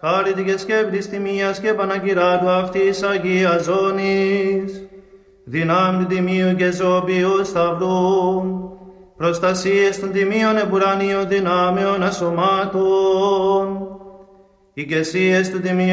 χάρητη και σκέπτης τιμίας και πανακυράτου αυτής Αγίας Ζώνης, δυνάμει τιμίου και ζώπιου σταυρού, προστασίες των τιμίων εμπουρανίων δυνάμεων ασωμάτων, ηγεσίες του τιμίου